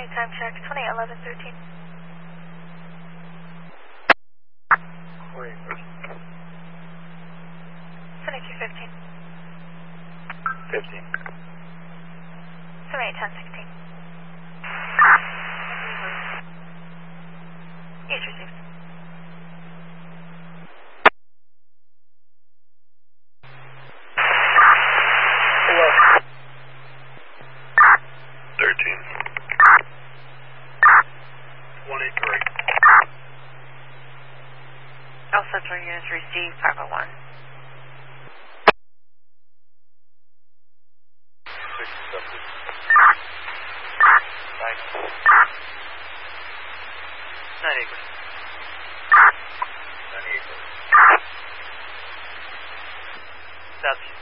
Time check, 281113. Wait, 2215. 15. 781016. Each received. Hello. 13. 23. All Central units received 501. 67. 9 acres. 90 acres. That's